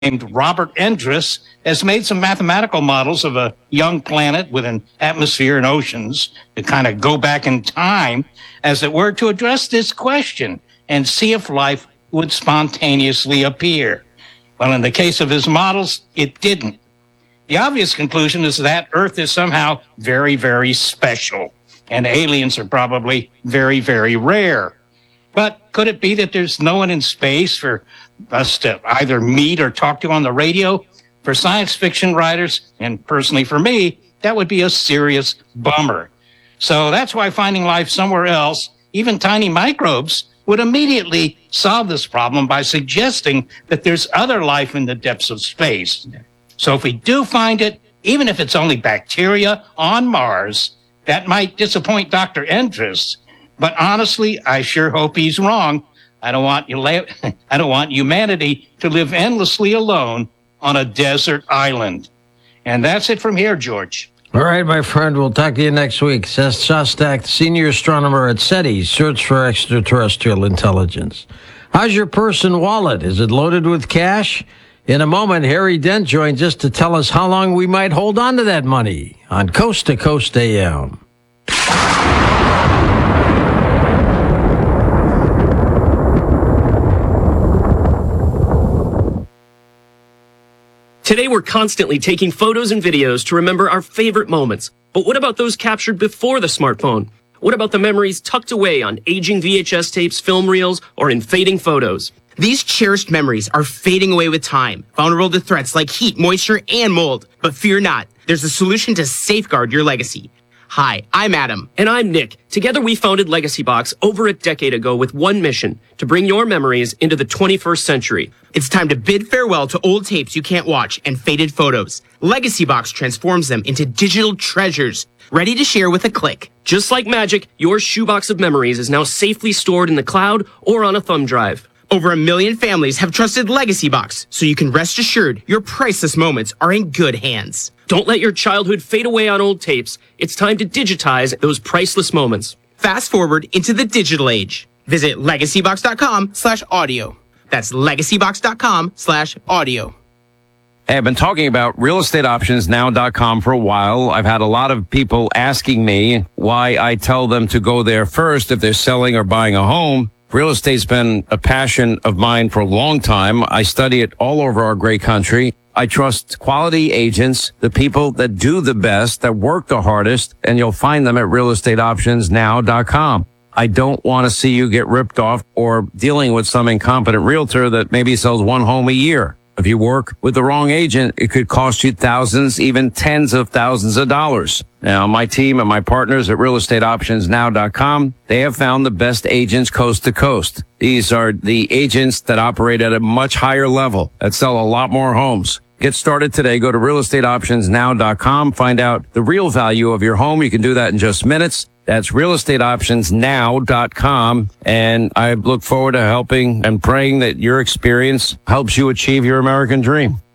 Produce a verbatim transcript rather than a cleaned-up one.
named Robert Endres has made some mathematical models of a young planet with an atmosphere and oceans to kind of go back in time, as it were, to address this question and see if life would spontaneously appear. Well, in the case of his models, it didn't. The obvious conclusion is that Earth is somehow very, very special, and aliens are probably very, very rare. But could it be that there's no one in space for us to either meet or talk to on the radio? For science fiction writers, and personally for me, that would be a serious bummer. So that's why finding life somewhere else, even tiny microbes, would immediately solve this problem by suggesting that there's other life in the depths of space. So if we do find it, even if it's only bacteria on Mars, that might disappoint Doctor Endres. But honestly, I sure hope he's wrong. I don't want you la- I don't want humanity to live endlessly alone on a desert island. And that's it from here, George. All right, my friend. We'll talk to you next week. Seth Shostak, senior astronomer at SETI, Search for Extraterrestrial Intelligence. How's your purse and wallet? Is it loaded with cash? In a moment, Harry Dent joins us to tell us how long we might hold on to that money on Coast to Coast A M. Today, we're constantly taking photos and videos to remember our favorite moments. But what about those captured before the smartphone? What about the memories tucked away on aging V H S tapes, film reels, or in fading photos? These cherished memories are fading away with time, vulnerable to threats like heat, moisture, and mold. But fear not, there's a solution to safeguard your legacy. Hi, I'm Adam. And I'm Nick. Together we founded Legacy Box over a decade ago with one mission, to bring your memories into the twenty-first century. It's time to bid farewell to old tapes you can't watch and faded photos. Legacy Box transforms them into digital treasures, ready to share with a click. Just like magic, your shoebox of memories is now safely stored in the cloud or on a thumb drive. Over a million families have trusted Legacy Box, so you can rest assured your priceless moments are in good hands. Don't let your childhood fade away on old tapes. It's time to digitize those priceless moments. Fast forward into the digital age. Visit legacybox.com slash audio. That's legacybox.com slash audio. Hey, I've been talking about real estate options now dot com for a while. I've had a lot of people asking me why I tell them to go there first if they're selling or buying a home. Real estate's been a passion of mine for a long time. I study it all over our great country. I trust quality agents, the people that do the best, that work the hardest, and you'll find them at real estate options now dot com. I don't want to see you get ripped off or dealing with some incompetent realtor that maybe sells one home a year. If you work with the wrong agent, it could cost you thousands, even tens of thousands of dollars. Now, my team and my partners at real estate options now dot com, they have found the best agents coast to coast. These are the agents that operate at a much higher level, that sell a lot more homes. Get started today. Go to real estate options now dot com. Find out the real value of your home. You can do that in just minutes. That's real estate options now dot com. And I look forward to helping and praying that your experience helps you achieve your American dream.